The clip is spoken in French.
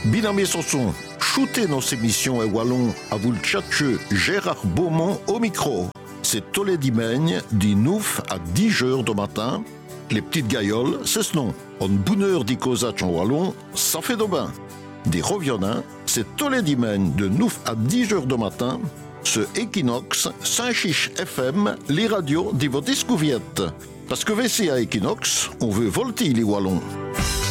Binamé Sanson, shootez nos émissions et wallon à vous le tchatcheux Gérard Beaumont au micro. C'est tous les dimanches, du 9 à 10 heures du matin. Les petites gailloles, c'est ce nom. En bonne heure d'Icosach en wallon, ça fait de bain. Des reviennants, c'est tous les dimanches de 9 à 10 heures du matin. Ce Equinox, Saint-Chiche FM, les radios de votre discouverte. Parce que VC à Equinox, on veut volter les wallons.